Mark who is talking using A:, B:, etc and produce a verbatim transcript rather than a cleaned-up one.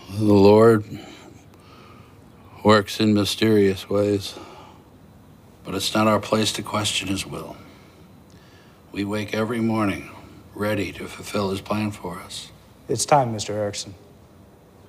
A: The Lord works in mysterious ways, but it's not our place to question his will. We wake every morning ready to fulfill his plan for us.
B: It's time, Mister Erickson.